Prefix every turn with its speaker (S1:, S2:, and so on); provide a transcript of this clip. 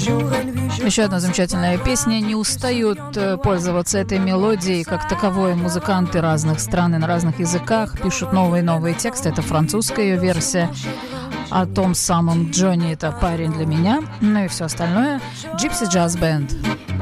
S1: Еще одна замечательная песня. Не устают пользоваться этой мелодией как таковой музыканты разных стран и на разных языках. Пишут новые и новые тексты. Это французская ее версия. О том самом Джонни — это парень для меня. Ну и все остальное. Gypsy Jazz Band.